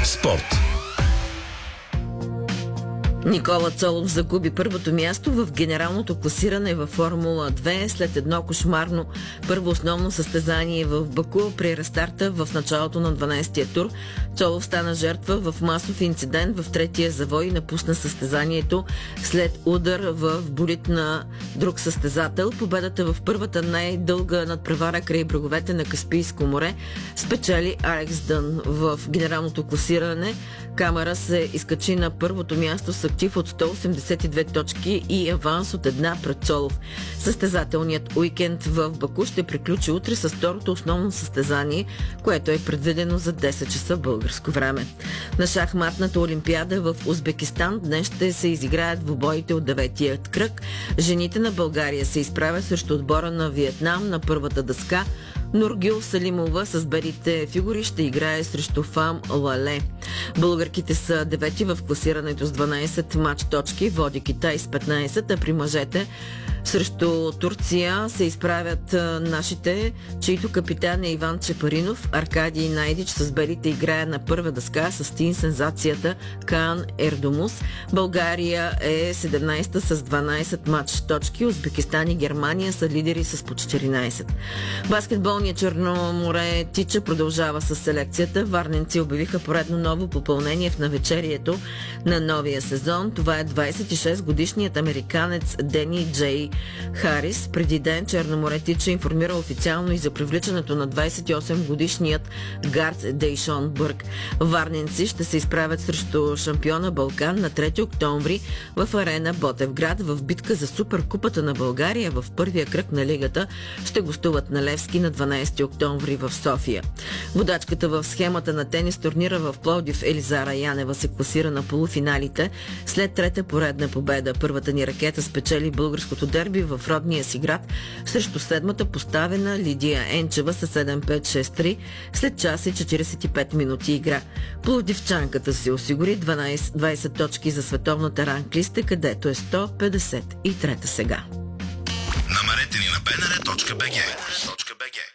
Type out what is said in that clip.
Спорт. Никола Цолов загуби първото място в генералното класиране във Формула 2 след едно кошмарно първо основно състезание в Баку при рестарта в началото на 12-тия тур. Цолов стана жертва в масов инцидент в третия завой и напусна състезанието след удар в болид на друг състезател. Победата в първата най-дълга надпревара край бреговете на Каспийско море спечели Алекс Дън. В генералното класиране Камара се изкачи на първото място с актив от 182 точки и аванс от една пред Цолов. Състезателният уикенд в Баку ще приключи утре с второто основно състезание, което е предвидено за 10 часа българско време. На шахматната олимпиада в Узбекистан днес ще се изиграят двубоите от 9-тия кръг. Жените на България се изправят срещу отбора на Виетнам на първата дъска. Нургюл Салимова с белите фигури ще играе срещу Фам Лале. Българките са девети в класирането с 12 мач точки, води Китай с 15, а при мъжете срещу Турция се изправят нашите, чийто капитан е Иван Чепаринов. Аркадий Найдич с белите играе на първа дъска с тин сензацията Каан Ердомус. България е 17-та с 12 мач точки. Узбекистан и Германия са лидери с по 14. Баскетболният Черноморе Тича продължава с селекцията. Варненци обявиха поредно ново попълнение в навечерието на новия сезон. Това е 26-годишният американец Дени Джей Харис. Преди ден Черноморе Тича информира официално и за привличането на 28-годишният гард Дейшон Бърг. Варненци ще се изправят срещу шампиона Балкан на 3 октомври в арена Ботевград в битка за Суперкупата на България. В първия кръг на лигата ще гостуват на Левски на 12 октомври в София. Водачката в схемата на тенис турнира в Пловдив Елизара Янева се класира на полуфиналите след трета поредна победа. Първата ни ракета спечели българското дерби в родния си град срещу седмата поставена Лидия Енчева с 7-5-6-3 след час и 45 минути игра. Пловдивчанката се осигури 20 точки за световната ранглиста, където е 153 сега. Намерете ни на bnr.bg.